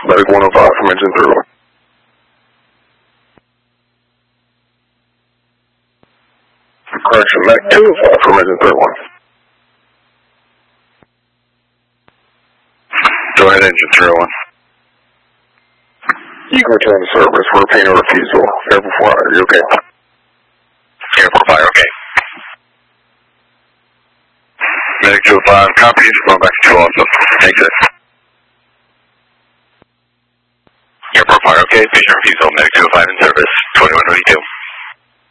Medic 105 from engine 31. Correction, Medic 205 from engine 31. Go ahead, engine 301. You can return to service for a pain or refusal. Airport fire, are you okay? Airport fire, okay. Medic 205, copies, going back to 2 also. Exit. Airport fire, okay. Patient refusal, Medic 205 in service, 2122.